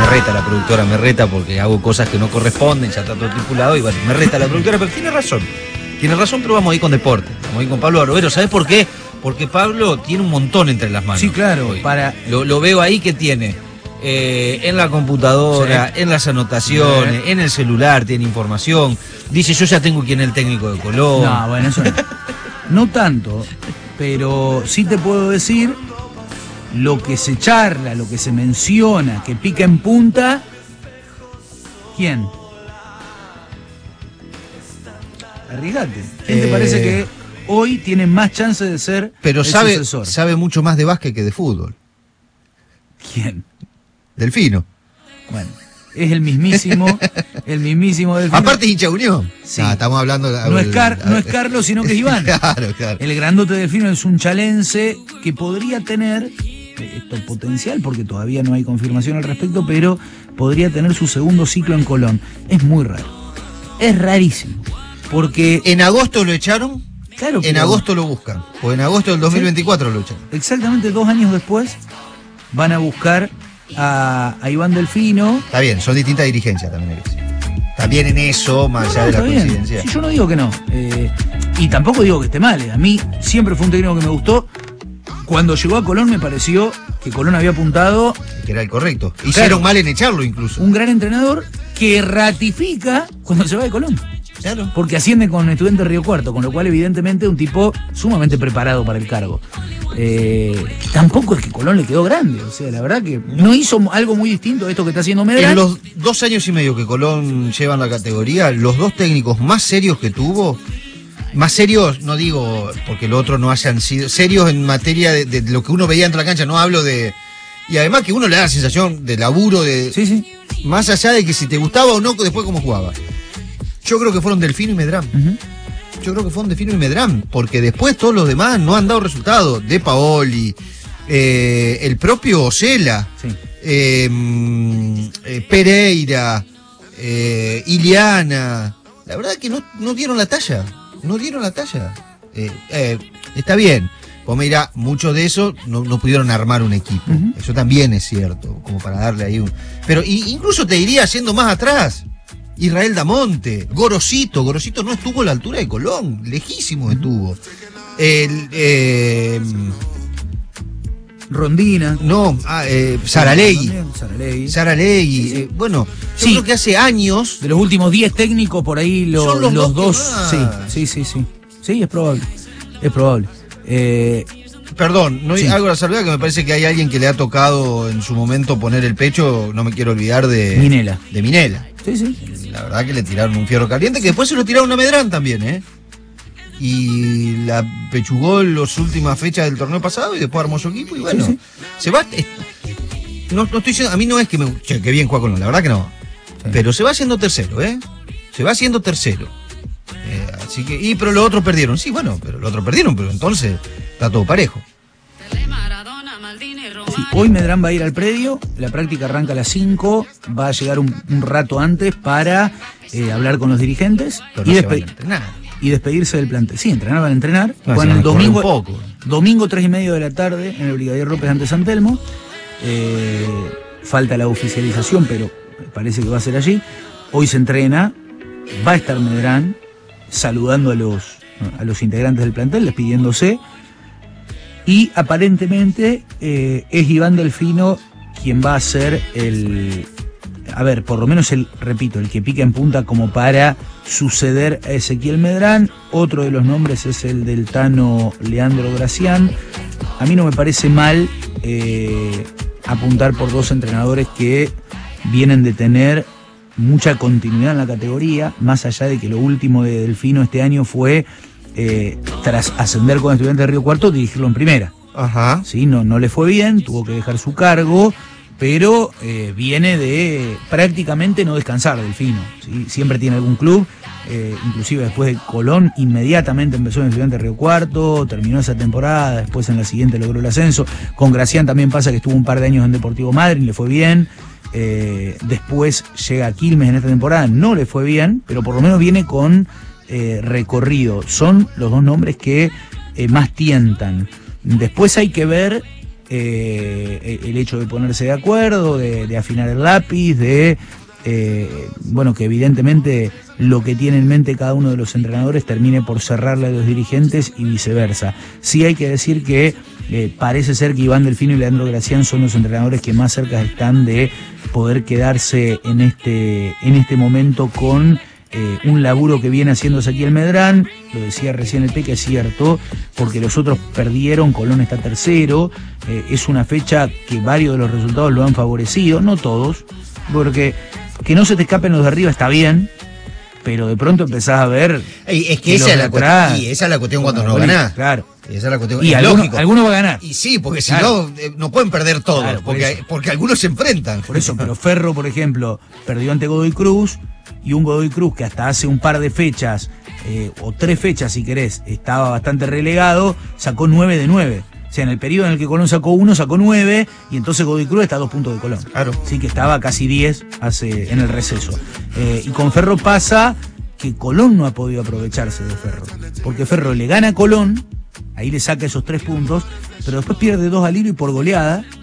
reta la productora, me reta porque hago cosas que no corresponden, ya está todo estipulado y bueno, me reta la productora, pero tiene razón, pero vamos a ir con deporte, vamos a ir con Pablo Barovero. ¿Sabes por qué? Porque Pablo tiene un montón entre las manos. Sí, claro, hoy. Lo veo ahí que tiene en la computadora, sí, en las anotaciones, sí, en el celular tiene información. Dice, yo ya tengo quién es el técnico de Colón. No, bueno, eso no. No tanto, pero sí te puedo decir lo que se charla, lo que se menciona, que pica en punta. ¿Quién? Arriesgate. ¿Quién te parece que hoy tiene más chance de ser pero el sucesor? Sabe mucho más de básquet que de fútbol. ¿Quién? Delfino. Bueno, es el mismísimo Delfino. Aparte hincha de Unión. Sí. Estamos hablando no es Carlos, sino que es Iván. Claro. El grandote Delfino es un chalense que podría tener esto potencial, porque todavía no hay confirmación al respecto, pero podría tener su segundo ciclo en Colón. Es muy raro. Es rarísimo. Porque en agosto lo echaron. Claro. En agosto lo buscan. O en agosto del 2024 ¿sí? Lo echaron. Exactamente 2 años después van a buscar a Iván Delfino. Está bien, son distintas dirigencias también. También en eso, más allá de la coincidencia. Sí, yo no digo que no. Y tampoco digo que esté mal. A mí siempre fue un técnico que me gustó. Cuando llegó a Colón me pareció que Colón había apuntado... Que era el correcto. Hicieron mal en echarlo incluso. Un gran entrenador que ratifica cuando se va de Colón. Claro. Porque asciende con Estudiantes Río Cuarto, con lo cual evidentemente un tipo sumamente preparado para el cargo. Tampoco es que Colón le quedó grande, o sea, la verdad que no hizo algo muy distinto de esto que está haciendo Medrano. En los 2 años y medio que Colón lleva en la categoría, los 2 técnicos más serios que tuvo, más serios, no digo porque lo otro no hayan sido serios en materia de lo que uno veía dentro de la cancha, no hablo de... Y además que uno le da la sensación de laburo, de... Sí. Más allá de que si te gustaba o no, después cómo jugaba. Yo creo que fueron Delfino y Medrán. Yo creo que fueron Delfino y Medrán, porque después todos los demás no han dado resultados. De Paoli, el propio Ocela, sí. Pereira, Iliana. La verdad que no dieron la talla. No dieron la talla. Está bien. Vos me dirás, muchos de esos no pudieron armar un equipo. Eso también es cierto, como para darle ahí un... Pero incluso te diría, yendo más atrás, Israel Damonte, Gorosito no estuvo a la altura de Colón, lejísimo estuvo. Rondina. No, Saralegui. Bueno, yo creo que hace años... De los últimos 10 técnicos, por ahí los dos. Sí, es probable. Perdón, no hago la salvedad que me parece que hay alguien que le ha tocado en su momento poner el pecho, no me quiero olvidar de Minela. De Minela. Sí. La verdad que le tiraron un fierro caliente, que después se lo tiraron a Medrán también, Y la pechugó en las últimas fechas del torneo pasado y después armó su equipo y bueno, se va... No estoy diciendo, a mí no es que que bien juega Colón, la verdad que no. Sí. Pero se va haciendo tercero, Se va haciendo tercero. Así que, pero los otros perdieron. Sí, bueno, pero los otros perdieron, pero entonces está todo parejo. Sí, hoy Medrán va a ir al predio, la práctica arranca a las 5, va a llegar un rato antes para hablar con los dirigentes y despedirse del plantel. Sí, van a entrenar. Van el domingo 3:30 de la tarde en el Brigadier López ante San Telmo. Falta la oficialización, pero parece que va a ser allí. Hoy se entrena, va a estar Medrán saludando a los integrantes del plantel, despidiéndose. Y aparentemente es Iván Delfino quien va a ser por lo menos el que pica en punta como para suceder a Ezequiel Medrán. Otro de los nombres es el del Tano Leandro Gracián. A mí no me parece mal apuntar por 2 entrenadores que vienen de tener mucha continuidad en la categoría, más allá de que lo último de Delfino este año fue... tras ascender con Estudiantes de Río Cuarto, dirigirlo en primera. Ajá. Sí, no le fue bien, tuvo que dejar su cargo, pero viene de prácticamente no descansar Delfino. ¿Sí? Siempre tiene algún club, inclusive después de Colón, inmediatamente empezó en Estudiantes de Río Cuarto, terminó esa temporada, después en la siguiente logró el ascenso. Con Gracián también pasa que estuvo un par de años en Deportivo Madryn, le fue bien. Después llega a Quilmes en esta temporada, no le fue bien, pero por lo menos viene con... recorrido. Son los 2 nombres que más tientan. Después hay que ver el hecho de ponerse de acuerdo, de afinar el lápiz, de bueno, que evidentemente lo que tiene en mente cada uno de los entrenadores termine por cerrarle a los dirigentes y viceversa. Sí hay que decir que parece ser que Iván Delfino y Leandro Gracián son los entrenadores que más cerca están de poder quedarse en este momento con un laburo que viene haciendo Ezequiel Medrán. Lo decía recién el Peque, es cierto, porque los otros perdieron, Colón está tercero, es una fecha que varios de los resultados lo han favorecido, no todos, porque que no se te escapen los de arriba está bien, pero de pronto empezás a ver... Es que esa es la cuestión cuando no ganás. Claro. Esa es la cuestión. Y alguno va a ganar. Y sí, porque si no, no pueden perder todos, claro, porque algunos se enfrentan. Por eso, pero Ferro, por ejemplo, perdió ante Godoy Cruz, y un Godoy Cruz que hasta hace un par de fechas, o 3 fechas si querés, estaba bastante relegado, sacó 9 de 9. O sea, en el periodo en el que Colón sacó 1, sacó 9, y entonces Godoy Cruz está a 2 puntos de Colón. Claro. Sí, que estaba casi 10 en el receso. Y con Ferro pasa que Colón no ha podido aprovecharse de Ferro. Porque Ferro le gana a Colón, ahí le saca esos 3 puntos, pero después pierde 2 al hilo y por goleada,